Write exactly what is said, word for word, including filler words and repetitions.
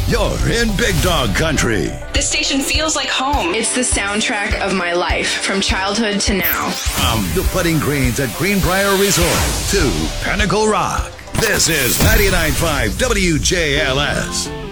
You're in Big Dog Country. This station feels like home. It's the soundtrack of my life, from childhood to now. From the putting greens at Greenbrier Resort to Pinnacle Rock, this is ninety-nine point five W J L S.